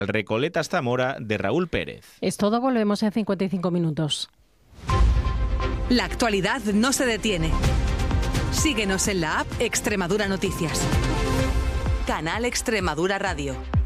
Recoletas Zamora de Raúl Pérez. Es todo, volvemos en 55 minutos. La actualidad no se detiene. Síguenos en la app Extremadura Noticias. Canal Extremadura Radio.